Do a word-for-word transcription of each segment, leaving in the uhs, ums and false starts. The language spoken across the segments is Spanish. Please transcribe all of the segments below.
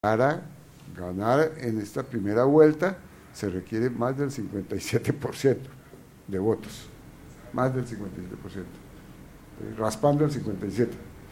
Para ganar en esta primera vuelta se requiere más del cincuenta y siete por ciento de votos, más del cincuenta y siete por ciento, eh, raspando el cincuenta y siete por ciento.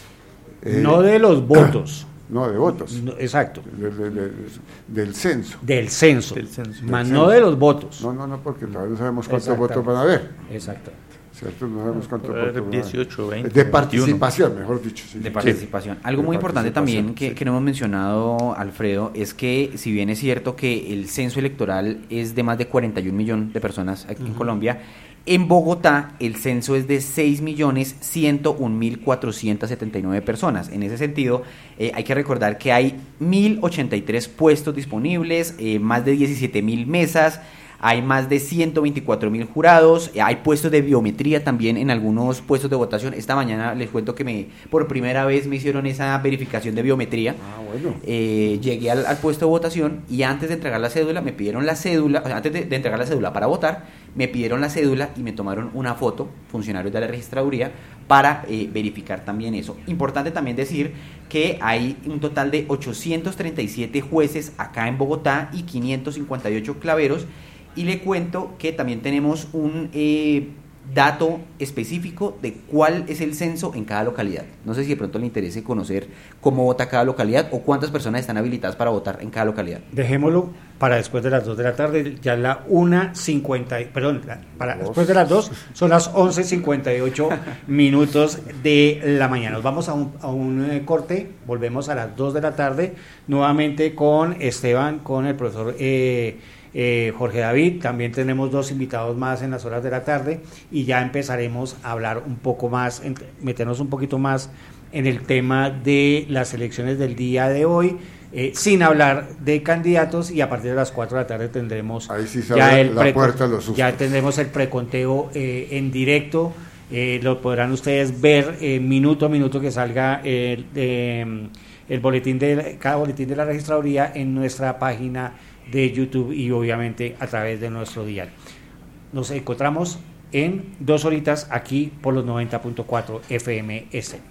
Eh, no de los votos. No, de votos. No, exacto. De, de, de, del censo. Del censo. Del censo. Más Del no censo. de los votos. No, no, no, porque todavía no sabemos cuántos votos van a haber. Exacto. ¿Cierto? No sabemos cuántos Puede haber votos van a haber. dieciocho, veinte, De veintiuno. participación, mejor dicho. Sí. De participación. Sí. Algo De muy importante participación, también que, sí. que no hemos mencionado, Alfredo, es que si bien es cierto que el censo electoral es de más de cuarenta y un millones de personas aquí uh-huh. en Colombia, en Bogotá el censo es de seis millones ciento un mil cuatrocientas setenta y nueve personas. En ese sentido, eh, hay que recordar que hay mil ochenta y tres puestos disponibles, eh, más de diecisiete mil mesas, hay más de ciento veinticuatro mil jurados, hay puestos de biometría también en algunos puestos de votación. Esta mañana les cuento que me por primera vez me hicieron esa verificación de biometría. Ah, bueno. Eh, llegué al, al puesto de votación y antes de entregar la cédula me pidieron la cédula, o sea, antes de, de entregar la cédula para votar, me pidieron la cédula y me tomaron una foto, funcionarios de la registraduría, para eh, verificar también eso. Importante también decir que hay un total de ochocientos treinta y siete jueces acá en Bogotá y quinientos cincuenta y ocho claveros. Y le cuento que también tenemos un eh, dato específico de cuál es el censo en cada localidad. No sé si de pronto le interese conocer cómo vota cada localidad o cuántas personas están habilitadas para votar en cada localidad. Dejémoslo para después de las dos de la tarde, ya la una cincuenta, perdón, para después de las dos son las once cincuenta y ocho minutos de la mañana. Nos vamos a un, a un eh, corte, volvemos a las dos de la tarde, nuevamente con Esteban, con el profesor eh, Eh, Jorge David. También tenemos dos invitados más en las horas de la tarde y ya empezaremos a hablar un poco más, en, meternos un poquito más en el tema de las elecciones del día de hoy, eh, sin hablar de candidatos, y a partir de las cuatro de la tarde tendremos Ahí sí ya el la pre- puerta de los sustos. ya tendremos el preconteo eh, en directo. Eh, lo podrán ustedes ver eh, minuto a minuto que salga el, eh, el boletín de cada boletín de la registraduría en nuestra página de YouTube y obviamente a través de nuestro dial. Nos encontramos en dos horitas aquí por los noventa punto cuatro F M Estéreo.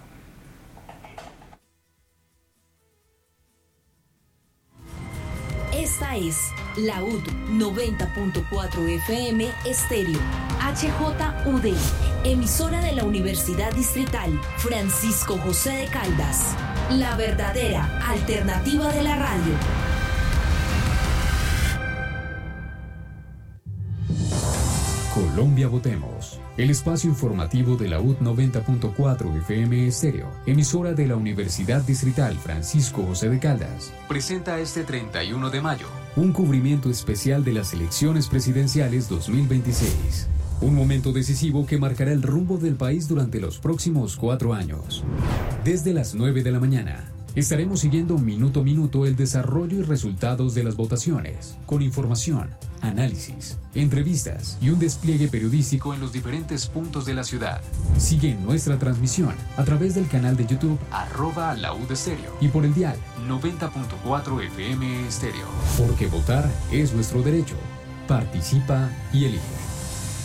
Esta es la U D noventa punto cuatro F M Estéreo, H J U D, emisora de la Universidad Distrital Francisco José de Caldas, la verdadera alternativa de la radio. Colombia Votemos, el espacio informativo de la U D noventa punto cuatro F M Estéreo, emisora de la Universidad Distrital Francisco José de Caldas, presenta este treinta y uno de mayo un cubrimiento especial de las elecciones presidenciales dos mil veintiséis. Un momento decisivo que marcará el rumbo del país durante los próximos cuatro años. Desde las nueve de la mañana, estaremos siguiendo minuto a minuto el desarrollo y resultados de las votaciones, con información, análisis, entrevistas y un despliegue periodístico en los diferentes puntos de la ciudad. Sigue nuestra transmisión a través del canal de YouTube arroba la U D Estéreo y por el dial noventa punto cuatro F M Estéreo. Porque votar es nuestro derecho. Participa y elige.